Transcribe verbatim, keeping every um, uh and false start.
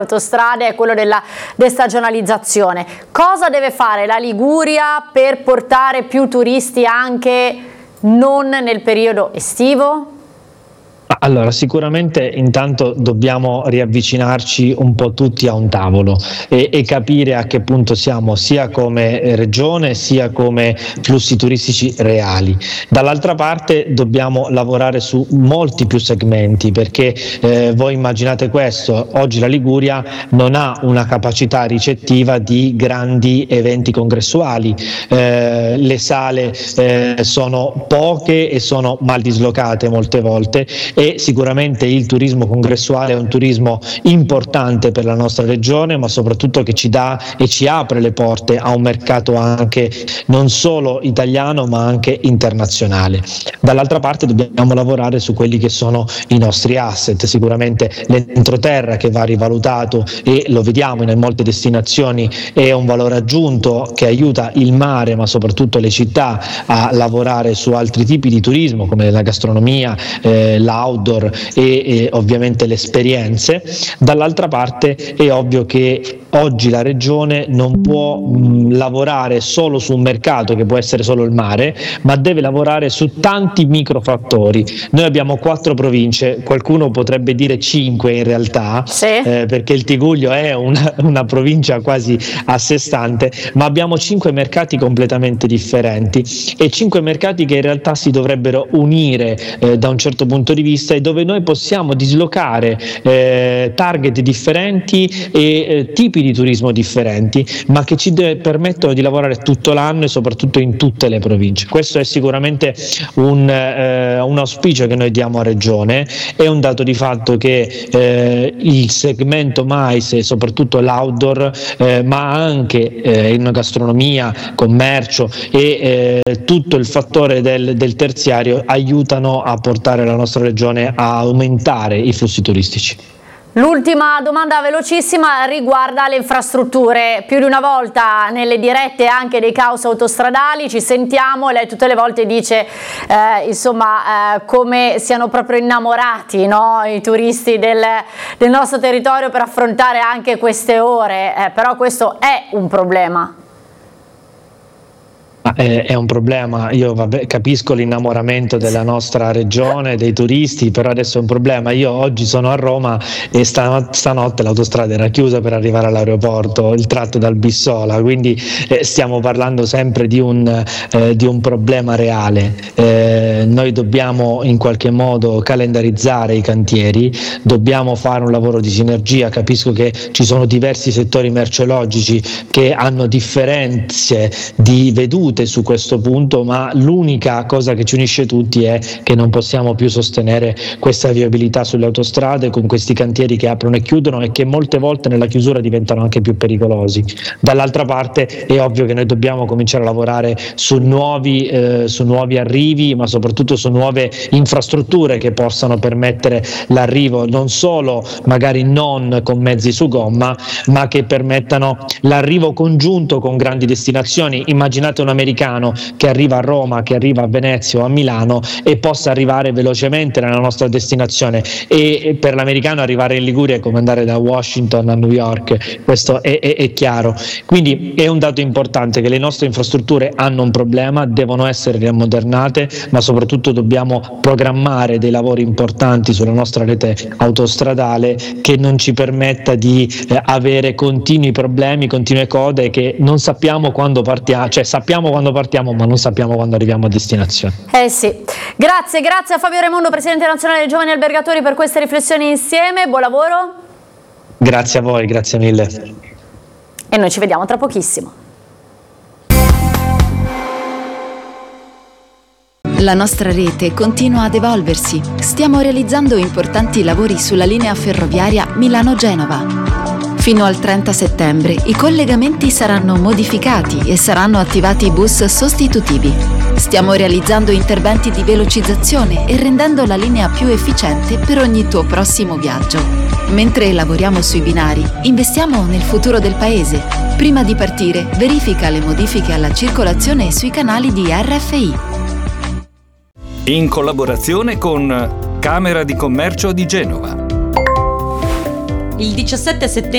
autostrade è quello della destagionalizzazione. Cosa deve fare la Liguria per portare più turisti anche non nel periodo estivo? Allora, sicuramente intanto dobbiamo riavvicinarci un po' tutti a un tavolo e, e capire a che punto siamo sia come regione sia come flussi turistici reali. Dall'altra parte dobbiamo lavorare su molti più segmenti, perché eh, voi immaginate questo: oggi la Liguria non ha una capacità ricettiva di grandi eventi congressuali, eh, le sale eh, sono poche e sono mal dislocate molte volte, e sicuramente il turismo congressuale è un turismo importante per la nostra regione, ma soprattutto che ci dà e ci apre le porte a un mercato anche non solo italiano ma anche internazionale. Dall'altra parte dobbiamo lavorare su quelli che sono i nostri asset, sicuramente l'entroterra che va rivalutato, e lo vediamo in molte destinazioni, è un valore aggiunto che aiuta il mare ma soprattutto le città a lavorare su altri tipi di turismo come la gastronomia, eh, l'auto e, e ovviamente le esperienze. Dall'altra parte è ovvio che oggi la regione non può mh, lavorare solo su un mercato che può essere solo il mare, ma deve lavorare su tanti microfattori. Noi abbiamo quattro province, qualcuno potrebbe dire cinque in realtà, sì. eh, perché il Tigullio è una, una provincia quasi a sé stante, ma abbiamo cinque mercati completamente differenti e cinque mercati che in realtà si dovrebbero unire eh, da un certo punto di vista, e dove noi possiamo dislocare eh, target differenti e eh, tipi di turismo differenti, ma che ci deve, permettono di lavorare tutto l'anno e soprattutto in tutte le province. Questo è sicuramente un, eh, un auspicio che noi diamo a regione. È un dato di fatto che eh, il segmento mais e soprattutto l'outdoor, eh, ma anche eh, in gastronomia, commercio e eh, tutto il fattore del, del terziario aiutano a portare la nostra regione a aumentare i flussi turistici. L'ultima domanda velocissima riguarda le infrastrutture. Più di una volta nelle dirette anche dei caos autostradali ci sentiamo e lei tutte le volte dice eh, insomma eh, come siano proprio innamorati, no, i turisti del, del nostro territorio per affrontare anche queste ore, eh, però questo è un problema. È, è un problema, io vabbè, capisco l'innamoramento della nostra regione, dei turisti, però adesso è un problema. Io oggi sono a Roma e stan- stanotte l'autostrada era chiusa per arrivare all'aeroporto, il tratto dal Bissola, quindi eh, stiamo parlando sempre di un, eh, di un problema reale. Eh, noi dobbiamo in qualche modo calendarizzare i cantieri, dobbiamo fare un lavoro di sinergia. Capisco che ci sono diversi settori merceologici che hanno differenze di vedute su questo punto, ma l'unica cosa che ci unisce tutti è che non possiamo più sostenere questa viabilità sulle autostrade con questi cantieri che aprono e chiudono e che molte volte nella chiusura diventano anche più pericolosi. Dall'altra parte è ovvio che noi dobbiamo cominciare a lavorare su nuovi, eh, su nuovi arrivi, ma soprattutto su nuove infrastrutture che possano permettere l'arrivo non solo magari non con mezzi su gomma, ma che permettano l'arrivo congiunto con grandi destinazioni. Immaginate un americano che arriva a Roma, che arriva a Venezia o a Milano e possa arrivare velocemente nella nostra destinazione, e per l'americano arrivare in Liguria è come andare da Washington a New York, questo è, è, è chiaro. Quindi è un dato importante che le nostre infrastrutture hanno un problema, devono essere riammodernate, ma soprattutto dobbiamo programmare dei lavori importanti sulla nostra rete autostradale che non ci permetta di eh, avere continui problemi, continue code che non sappiamo quando partiamo, cioè sappiamo quando partiamo ma non sappiamo quando arriviamo a destinazione. Eh sì, grazie, grazie a Fabio Raimondo, Presidente Nazionale dei Giovani Albergatori, per queste riflessioni insieme, buon lavoro. Grazie a voi, grazie mille. E noi ci vediamo tra pochissimo. La nostra rete continua ad evolversi. Stiamo realizzando importanti lavori sulla linea ferroviaria Milano-Genova. Fino al trenta settembre i collegamenti saranno modificati e saranno attivati bus sostitutivi. Stiamo realizzando interventi di velocizzazione e rendendo la linea più efficiente per ogni tuo prossimo viaggio. Mentre lavoriamo sui binari, investiamo nel futuro del paese. Prima di partire, verifica le modifiche alla circolazione sui canali di R F I. In collaborazione con Camera di Commercio di Genova. Il diciassette settembre